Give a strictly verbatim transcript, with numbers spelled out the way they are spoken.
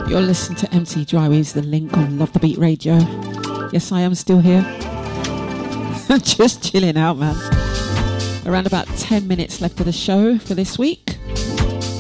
You're listening to M C Drywaves, the link on Love the Beat Radio. Yes, I am still here. Just chilling out, man. Around about ten minutes left of the show for this week.